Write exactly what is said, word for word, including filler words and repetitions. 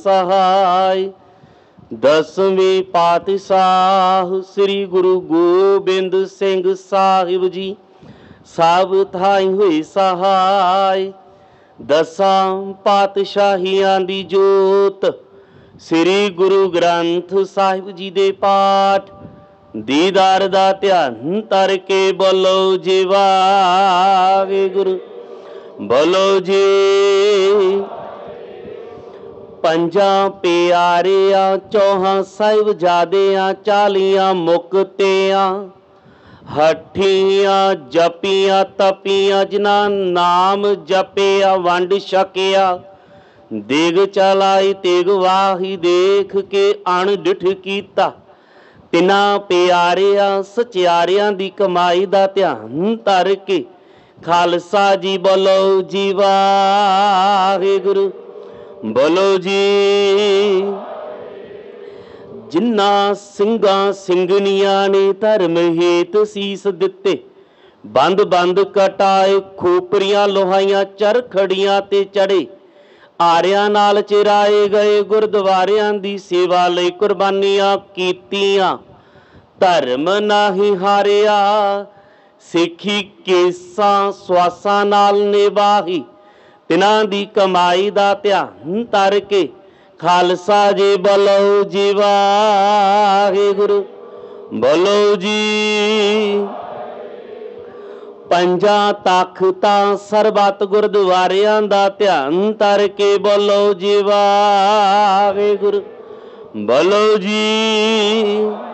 सहाय। दसवें पातशाह श्री गुरु गोबिंद सिंह साहिब जी सब थाई हुए सहाय। दसां पातशाहियां दी जोत श्री गुरु ग्रंथ साहिब जी दे पाठ दीदार दा ध्यान तर के बोलो जी वाहिगुरू बोलो जी। पंजा प्यारिया चौहां साहिबजादियां चालियां मुक्तियां हठियां जपियां तपियां जिन्हां नाम जपिया वंड छकिया। देग चलाई तेग वाही देख के अणडिठ कीता। तिन्हां प्यारिया सचियारियां दी कमाई दा ध्यान धर के खालसा जी बोलो जी वाहिगुरू बोलो जी। जिन्ना सिंगा सिंगनिया ने धर्म हेत सीस दिते बंद बंद कटाए खोपरियां लोहाइयां चरखड़ियां ते चढ़े। आरियां नाल चिराए गए गुरद्वारियां दी सेवा लई कुर्बानियां कीतियां। धर्म नाही हारिया सिखी केसां स्वासां नाल निभाही। तिन्हां दी कमाई दा ध्यान धर के खालसा जी बोलो जी वाहिगुरू बोलो जी। पंजा तख्तां सरबत गुरद्वारियां दा ध्यान धर के बोलो जी वाहिगुरू बोलो जी।